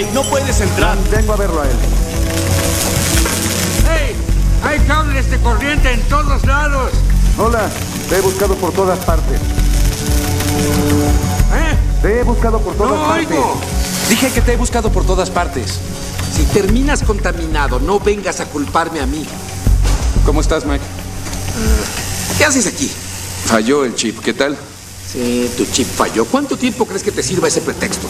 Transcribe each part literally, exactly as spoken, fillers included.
no puedes entrar. Vengo a verlo a él. ¡Hey! Hay cables de corriente en todos lados. Hola, te he buscado por todas partes. ¿Eh? Te he buscado por todas ¡No partes. oigo! Dije que te he buscado por todas partes. Si terminas contaminado, no vengas a culparme a mí. ¿Cómo estás, Mike? ¿Qué haces aquí? Falló el chip, ¿qué tal? Sí, tu chip falló. ¿Cuánto tiempo crees que te sirva ese pretexto?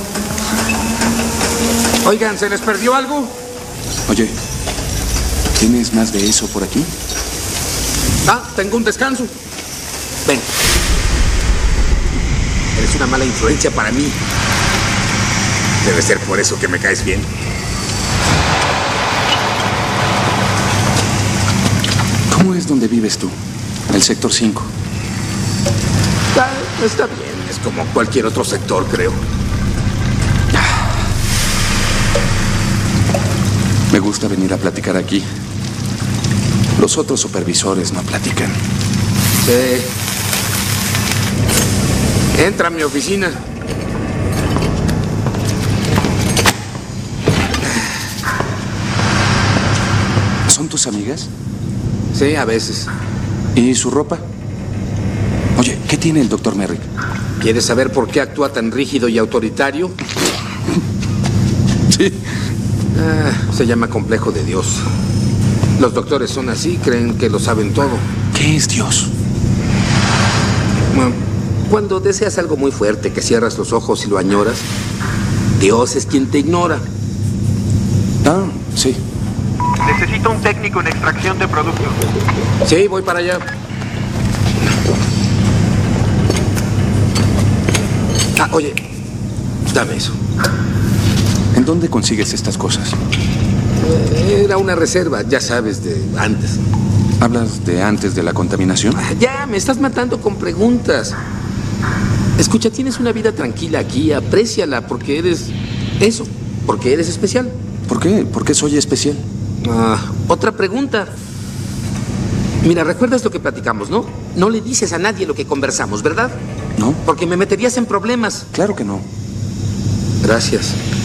Oigan, ¿se les perdió algo? Oye, ¿tienes más de eso por aquí? Ah, tengo un descanso. Ven. Eres una mala influencia para mí. Debe ser por eso que me caes bien. ¿Cómo es donde vives tú? El sector cinco. Ah, está bien, es como cualquier otro sector, creo. Me gusta venir a platicar aquí. Los otros supervisores no platican. Sí. Entra a mi oficina. ¿Son tus amigas? Sí, a veces. ¿Y su ropa? Oye, ¿qué tiene el doctor Merrick? ¿Quieres saber por qué actúa tan rígido y autoritario? Sí. Ah, se llama complejo de Dios. Los doctores son así, creen que lo saben todo. ¿Qué es Dios? Bueno, cuando deseas algo muy fuerte, que cierras los ojos y lo añoras, Dios es quien te ignora. Ah, sí. Necesito un técnico en extracción de productos. Sí, voy para allá. Ah, oye, dame eso. ¿En dónde consigues estas cosas? Eh, Era una reserva, ya sabes, de antes. ¿Hablas de antes de la contaminación? Ah, ya, me estás matando con preguntas. Escucha, tienes una vida tranquila aquí, apréciala porque eres eso, porque eres especial. ¿Por qué? ¿Por qué soy especial? Ah, otra pregunta. Mira, ¿recuerdas lo que platicamos, no? No le dices a nadie lo que conversamos, ¿verdad? ¿No? Porque me meterías en problemas. Claro que no. Gracias.